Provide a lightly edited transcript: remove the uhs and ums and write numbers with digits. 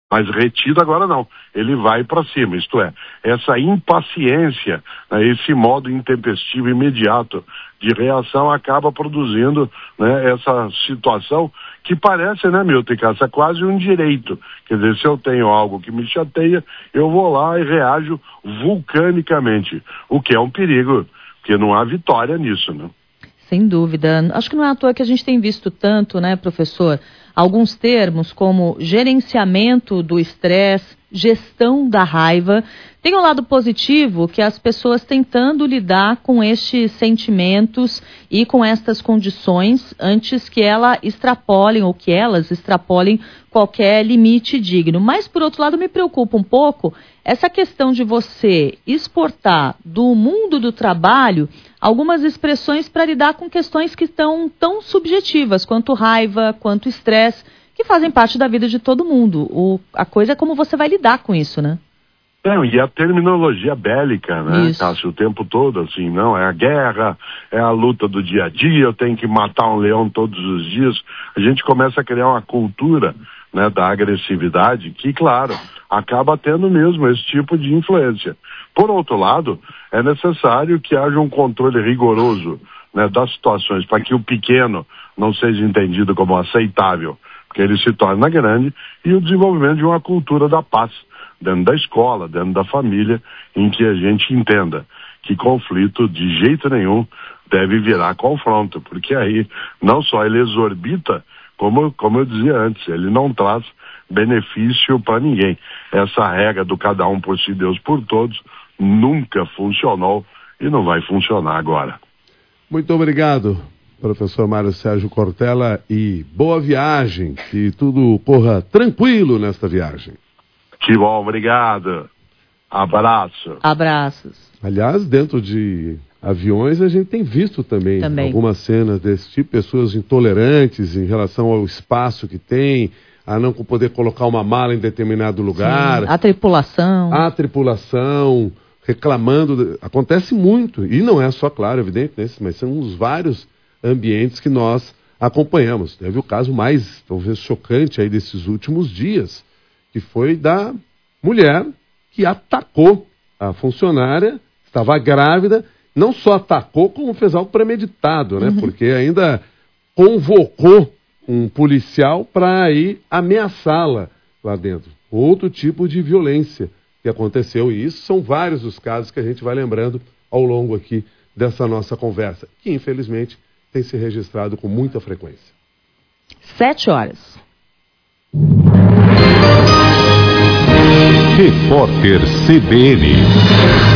Mas retido agora não, ele vai para cima, isto é, essa impaciência, né, esse modo intempestivo imediato de reação acaba produzindo, né, essa situação que parece, né, Milton Cássia, quase um direito. Quer dizer, se eu tenho algo que me chateia, eu vou lá e reajo vulcanicamente, o que é um perigo, porque não há vitória nisso, né? Sem dúvida. Acho que não é à toa que a gente tem visto tanto, né, professor, alguns termos como gerenciamento do estresse, gestão da raiva. Tem um lado positivo que as pessoas tentando lidar com estes sentimentos e com estas condições antes que elas extrapolem qualquer limite digno. Mas, por outro lado, me preocupa um pouco essa questão de você exportar do mundo do trabalho algumas expressões para lidar com questões que estão tão subjetivas quanto raiva, quanto estresse, que fazem parte da vida de todo mundo. A coisa é como você vai lidar com isso, né? Não, e a terminologia bélica, né, Cássio, o tempo todo, assim, não, é a guerra, é a luta do dia a dia, eu tenho que matar um leão todos os dias. A gente começa a criar uma cultura, né, da agressividade que, claro, acaba tendo mesmo esse tipo de influência. Por outro lado, é necessário que haja um controle rigoroso, né, das situações, para que o pequeno não seja entendido como aceitável, porque ele se torna grande, e o desenvolvimento de uma cultura da paz, dentro da escola, dentro da família, em que a gente entenda que conflito de jeito nenhum deve virar confronto, porque aí não só ele exorbita, como eu dizia antes, ele não traz benefício para ninguém. Essa regra do cada um por si, Deus por todos, nunca funcionou e não vai funcionar agora. Muito obrigado, professor Mário Sérgio Cortella, e boa viagem, que tudo corra tranquilo nesta viagem. Que bom, obrigado. Abraço. Abraços. Aliás, dentro de aviões, a gente tem visto também algumas cenas desse tipo, pessoas intolerantes em relação ao espaço que tem, a não poder colocar uma mala em determinado lugar. Sim, a tripulação, reclamando. Acontece muito, e não é só, claro, evidente, né, mas são os vários ambientes que nós acompanhamos. Teve o caso mais, talvez, chocante aí desses últimos dias, que foi da mulher que atacou a funcionária, estava grávida, não só atacou, como fez algo premeditado, né? Porque ainda convocou um policial para ir ameaçá-la lá dentro. Outro tipo de violência que aconteceu, e isso são vários os casos que a gente vai lembrando ao longo aqui dessa nossa conversa, que infelizmente tem se registrado com muita frequência. 7h. Repórter CBN.